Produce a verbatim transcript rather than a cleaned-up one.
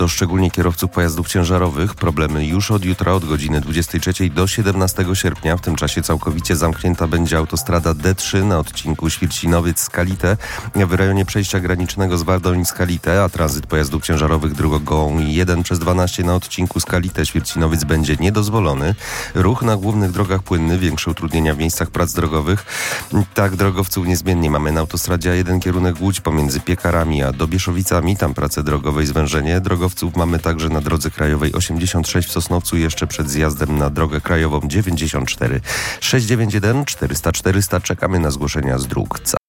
to szczególnie kierowców pojazdów ciężarowych. Problemy już od jutra od godziny dwudziestej trzeciej do siedemnastego sierpnia. W tym czasie całkowicie zamknięta będzie autostrada D trzy na odcinku Świercinowiec-Skalite w rejonie przejścia granicznego z Wardoń-Skalite, a tranzyt pojazdów ciężarowych drogą jeden przez dwanaście na odcinku Skalite-Świercinowiec będzie niedozwolony. Ruch na głównych drogach płynny, większe utrudnienia w miejscach prac drogowych. Tak, drogowców niezmiennie mamy na autostradzie A jeden kierunek Łódź pomiędzy Piekarami a Dobieszowicami, tam prace drogowe i zwężenie. Drogowców mamy także na drodze krajowej osiemdziesiąt sześć w Sosnowcu, jeszcze przed zjazdem na drogę krajową dziewięćdziesiąt cztery. sześć dziewięć jeden czterysta czterysta czekamy na zgłoszenia z dróg.